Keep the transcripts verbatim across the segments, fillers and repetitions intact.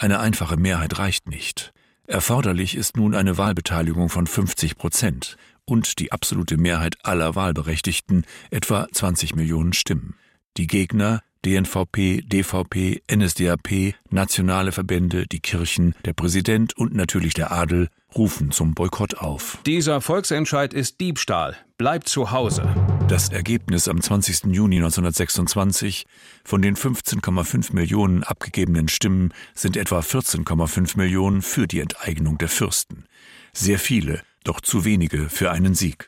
Eine einfache Mehrheit reicht nicht. Erforderlich ist nun eine Wahlbeteiligung von fünfzig Prozent und die absolute Mehrheit aller Wahlberechtigten, etwa zwanzig Millionen Stimmen. Die Gegner, D N V P, D V P, N S D A P, nationale Verbände, die Kirchen, der Präsident und natürlich der Adel rufen zum Boykott auf. Dieser Volksentscheid ist Diebstahl. Bleibt zu Hause. Das Ergebnis am zwanzigsten Juni neunzehnhundertsechsundzwanzig: Von den fünfzehn Komma fünf Millionen abgegebenen Stimmen sind etwa vierzehn Komma fünf Millionen für die Enteignung der Fürsten. Sehr viele, doch zu wenige für einen Sieg.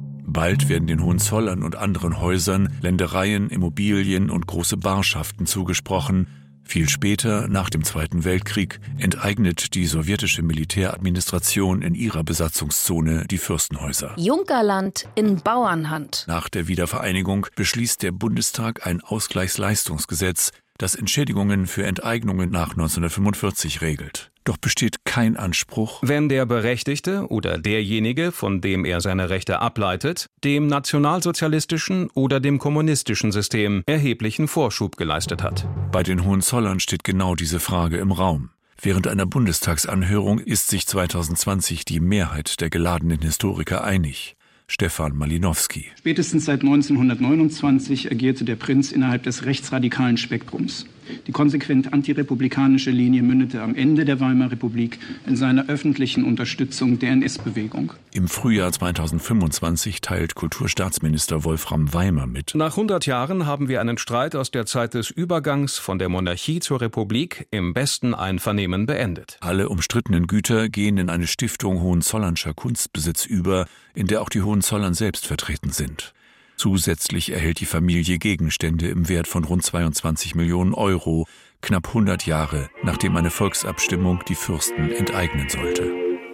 Bald werden den Hohenzollern und anderen Häusern Ländereien, Immobilien und große Barschaften zugesprochen. Viel später, nach dem Zweiten Weltkrieg, enteignet die sowjetische Militäradministration in ihrer Besatzungszone die Fürstenhäuser. Junkerland in Bauernhand. Nach der Wiedervereinigung beschließt der Bundestag ein Ausgleichsleistungsgesetz, das Entschädigungen für Enteignungen nach neunzehnhundertfünfundvierzig regelt. Doch besteht kein Anspruch, wenn der Berechtigte oder derjenige, von dem er seine Rechte ableitet, dem nationalsozialistischen oder dem kommunistischen System erheblichen Vorschub geleistet hat. Bei den Hohenzollern steht genau diese Frage im Raum. Während einer Bundestagsanhörung ist sich zweitausendzwanzig die Mehrheit der geladenen Historiker einig. Stefan Malinowski. Spätestens seit neunzehnhundertneunundzwanzig agierte der Prinz innerhalb des rechtsradikalen Spektrums. Die konsequent antirepublikanische Linie mündete am Ende der Weimarer Republik in seiner öffentlichen Unterstützung der N S-Bewegung. Im Frühjahr zweitausendfünfundzwanzig teilt Kulturstaatsminister Wolfram Weimer mit: Nach hundert Jahren haben wir einen Streit aus der Zeit des Übergangs von der Monarchie zur Republik im besten Einvernehmen beendet. Alle umstrittenen Güter gehen in eine Stiftung Hohenzollernscher Kunstbesitz über, in der auch die Hohenzollern selbst vertreten sind. Zusätzlich erhält die Familie Gegenstände im Wert von rund zweiundzwanzig Millionen Euro, knapp hundert Jahre, nachdem eine Volksabstimmung die Fürsten enteignen sollte.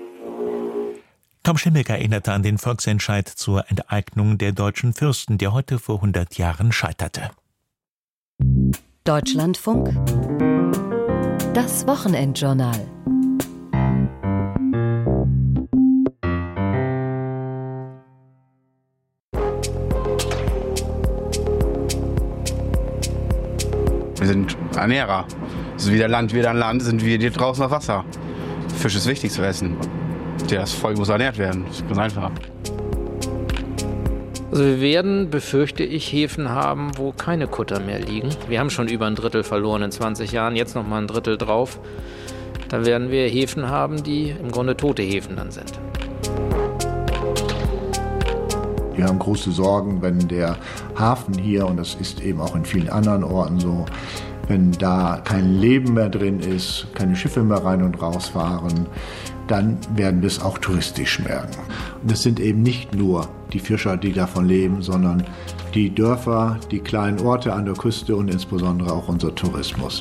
Tom Schimmick erinnerte an den Volksentscheid zur Enteignung der deutschen Fürsten, der heute vor hundert Jahren scheiterte. Deutschlandfunk, das Wochenendjournal. Wir sind Ernährer. So wie der Landwirt an Land sind wir hier draußen auf Wasser. Fisch ist wichtig zu essen. Das Volk muss ernährt werden. Das ist ganz einfach. Also wir werden, befürchte ich, Häfen haben, wo keine Kutter mehr liegen. Wir haben schon über ein Drittel verloren in zwanzig Jahren, jetzt noch mal ein Drittel drauf. Dann werden wir Häfen haben, die im Grunde tote Häfen dann sind. Wir haben große Sorgen, wenn der Hafen hier, und das ist eben auch in vielen anderen Orten so, wenn da kein Leben mehr drin ist, keine Schiffe mehr rein und raus fahren, dann werden wir es auch touristisch merken. Und es sind eben nicht nur die Fischer, die davon leben, sondern die Dörfer, die kleinen Orte an der Küste und insbesondere auch unser Tourismus.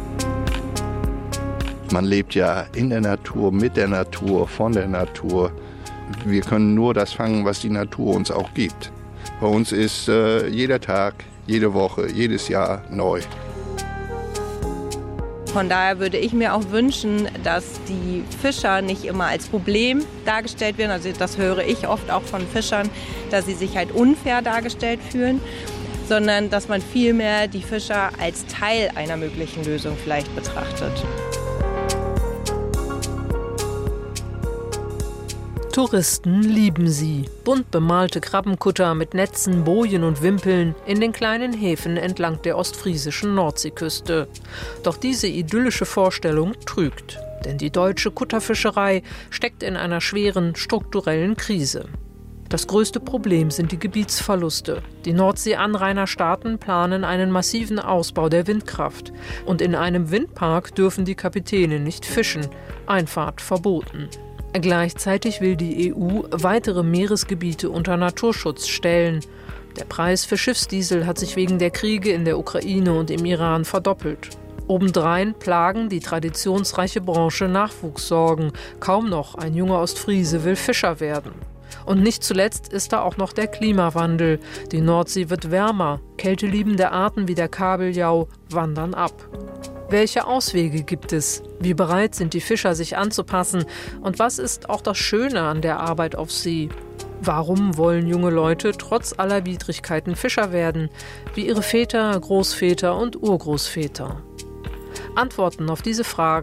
Man lebt ja in der Natur, mit der Natur, von der Natur. Wir können nur das fangen, was die Natur uns auch gibt. Bei uns ist äh, jeder Tag, jede Woche, jedes Jahr neu. Von daher würde ich mir auch wünschen, dass die Fischer nicht immer als Problem dargestellt werden. Also das höre ich oft auch von Fischern, dass sie sich halt unfair dargestellt fühlen, sondern dass man vielmehr die Fischer als Teil einer möglichen Lösung vielleicht betrachtet. Touristen lieben sie. Bunt bemalte Krabbenkutter mit Netzen, Bojen und Wimpeln in den kleinen Häfen entlang der ostfriesischen Nordseeküste. Doch diese idyllische Vorstellung trügt. Denn die deutsche Kutterfischerei steckt in einer schweren strukturellen Krise. Das größte Problem sind die Gebietsverluste. Die Nordsee-Anrainerstaaten planen einen massiven Ausbau der Windkraft. Und in einem Windpark dürfen die Kapitäne nicht fischen. Einfahrt verboten. Gleichzeitig will die E U weitere Meeresgebiete unter Naturschutz stellen. Der Preis für Schiffsdiesel hat sich wegen der Kriege in der Ukraine und im Iran verdoppelt. Obendrein plagen die traditionsreiche Branche Nachwuchssorgen. Kaum noch ein junger Ostfriese will Fischer werden. Und nicht zuletzt ist da auch noch der Klimawandel. Die Nordsee wird wärmer. Kälteliebende Arten wie der Kabeljau wandern ab. Welche Auswege gibt es? Wie bereit sind die Fischer, sich anzupassen? Und was ist auch das Schöne an der Arbeit auf See? Warum wollen junge Leute trotz aller Widrigkeiten Fischer werden, wie ihre Väter, Großväter und Urgroßväter? Antworten auf diese Fragen